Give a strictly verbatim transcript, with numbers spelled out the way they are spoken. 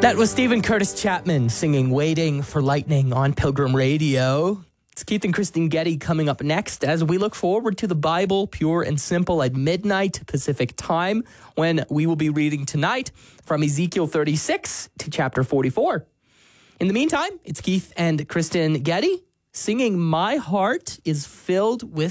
That was Stephen Curtis Chapman singing Waiting for Lightning on Pilgrim Radio. It's Keith and Kristen Getty coming up next as we look forward to the Bible, pure and simple, at midnight Pacific time, when we will be reading tonight from Ezekiel thirty-six to chapter forty-four. In the meantime, it's Keith and Kristen Getty singing My Heart is Filled with